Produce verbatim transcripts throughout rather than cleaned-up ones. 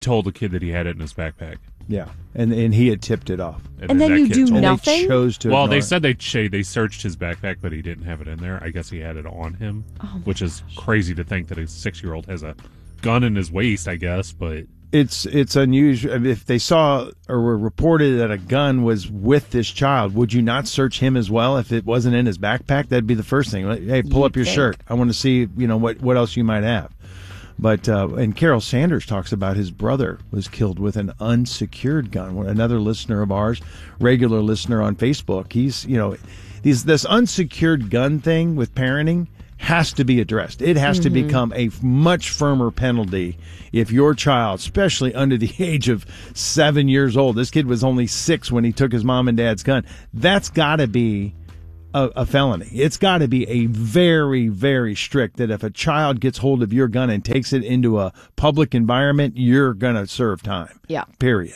told the kid that he had it in his backpack. Yeah, and and he had tipped it off. And, and then you do and nothing? They chose to well, they it. said they they searched his backpack, but he didn't have it in there. I guess he had it on him, oh which is gosh. crazy to think that a six-year-old has a gun in his waist, I guess, but... It's it's unusual. If they saw or were reported that a gun was with this child, would you not search him as well if it wasn't in his backpack? That'd be the first thing. Hey, pull You'd up your think. shirt. I want to see, you know, what, what else you might have. But uh, and Carol Sanders talks about his brother was killed with an unsecured gun. Another listener of ours, regular listener on Facebook. He's, you know, these this unsecured gun thing with parenting has to be addressed. It has Mm-hmm. to become a much firmer penalty if your child, especially under the age of seven years old, this kid was only six when he took his mom and dad's gun. That's got to be a, a felony. It's got to be a very, very strict that if a child gets hold of your gun and takes it into a public environment, you're going to serve time. Yeah. Period.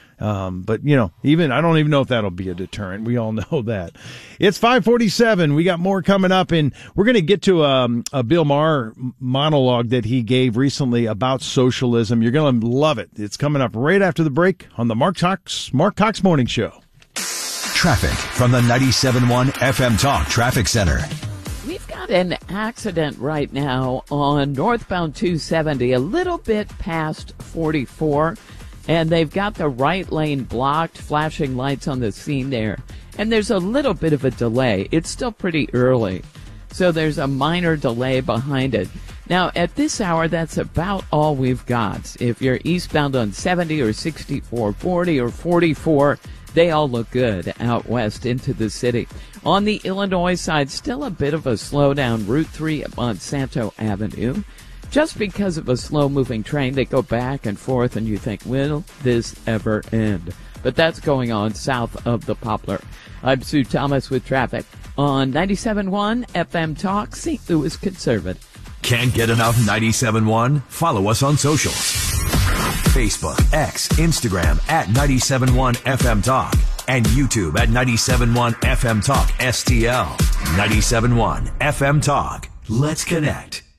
Um, but, you know, even I don't even know if that'll be a deterrent. We all know that. It's five forty-seven. We got more coming up, and we're going to get to um, a Bill Maher monologue that he gave recently about socialism. You're going to love it. It's coming up right after the break on the Mark Cox, Mark Cox Morning Show. Traffic from the ninety-seven point one F M Talk Traffic Center. We've got an accident right now on northbound two seventy, a little bit past forty-four. And they've got the right lane blocked, flashing lights on the scene there. And there's a little bit of a delay. It's still pretty early. So there's a minor delay behind it. Now, at this hour, that's about all we've got. If you're eastbound on seventy or sixty-four forty or forty-four, they all look good out west into the city. On the Illinois side, still a bit of a slowdown. Route three at Monsanto Avenue. Just because of a slow-moving train, they go back and forth, and you think, will this ever end? But that's going on south of the Poplar. I'm Sue Thomas with traffic on ninety-seven point one F M Talk, Saint Louis Conservative. Can't get enough ninety-seven point one? Follow us on socials. Facebook, X, Instagram at ninety-seven point one F M Talk, and YouTube at ninety-seven point one F M Talk S T L. ninety-seven point one F M Talk. Let's connect.